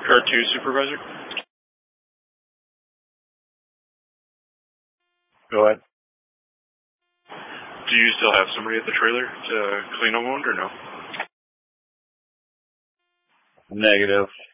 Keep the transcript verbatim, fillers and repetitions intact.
Car two supervisor? Go ahead. Do you still have somebody at the trailer to clean a wound or no? Negative.